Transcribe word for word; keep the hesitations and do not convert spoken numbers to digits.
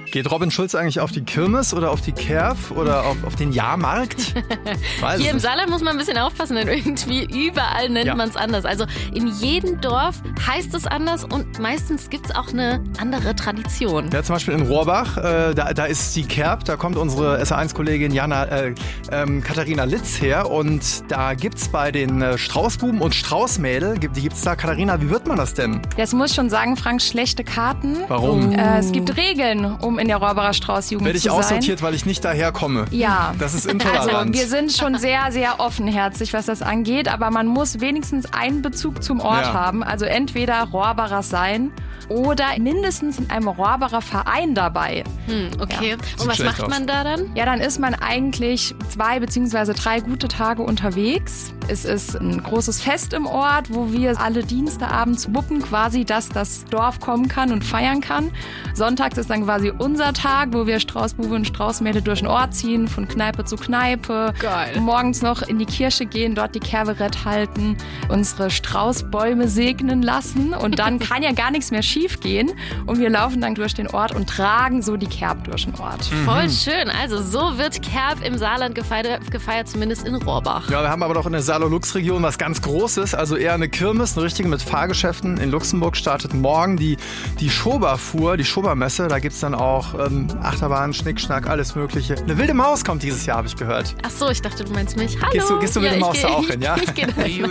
Geht Robin Schulz eigentlich auf die Kirmes oder auf die Kerf oder auf, auf den Jahrmarkt? Weiß Hier im nicht. Saarland muss man ein bisschen aufpassen, denn irgendwie überall nennt Ja. man es anders. Also in jedem Dorf heißt es anders und meistens gibt es auch eine andere Tradition. Ja, zum Beispiel in Rohrbach, äh, da, da ist die Kerb, da kommt unsere S A eins Kollegin Jana, äh, ähm, Katharina Litz her und da gibt's bei den äh, Straußbuben und Straußmädel, gibt, die gibt's da. Katharina, wie wird man das denn? Das muss schon sagen, Frank, schlechte Karten. Warum? Äh, es gibt Regeln, um in der Rohrbacher Straußjugend Werde ich zu sein. aussortiert, weil ich nicht daherkomme. Ja. Das ist Also intolerant. wir sind schon sehr, sehr offenherzig, was das angeht, aber man muss wenigstens einen Bezug zum Ort Ja. haben. Also entweder Rohrbacher sein oder mindestens in einem Rohrbacher Verein dabei. Hm, okay. Ja. Und was schlecht macht aus. man da dann? Ja, dann ist man eigentlich zwei beziehungsweise drei gute Tage unterwegs. Es ist ein großes Fest im Ort, wo wir alle Dienste abends wuppen, quasi, dass das Dorf kommen kann und feiern kann. Sonntags ist dann quasi unser Tag, wo wir Straußbube und Straußmädel durch den Ort ziehen, von Kneipe zu Kneipe. Geil. Morgens noch in die Kirche gehen, dort die Kerberett halten, unsere Straußbäume segnen lassen und dann kann ja gar nichts mehr schief gehen. Und wir laufen dann durch den Ort und tragen so die Kerb durch den Ort. Voll schön. Also so wird Kerb im Saarland gefeiert, gefeiert zumindest in Rohrbach. Ja, wir haben aber doch in der Saarlux-Region was ganz Großes, also eher eine Kirmes, eine richtige mit Fahrgeschäften. In Luxemburg startet morgen die, die Schoberfuhr, die Schobermesse. Da gibt's dann auch ähm, Achterbahn, Schnickschnack, alles mögliche. Eine wilde Maus kommt dieses Jahr, habe ich gehört. Ach so, ich dachte, du meinst mich. Hallo. Gehst du- gehst du mit ja, der ich Maus geh- da auch hin, ja? Ich gehe da